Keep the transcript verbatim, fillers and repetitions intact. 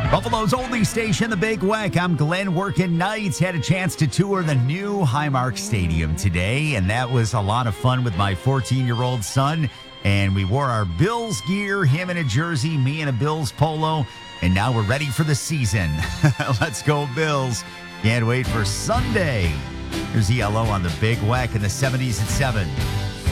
Buffalo's only station, the Big Weck. I'm Glenn working nights. Had a chance to tour the new Highmark Stadium today, and that was a lot of fun with my fourteen-year-old son. And we wore our Bills gear, him in a jersey, me in a Bills polo, and now we're ready for the season. Let's go, Bills. Can't wait for Sunday. Here's E L O on the Big Weck in the seventies at seven.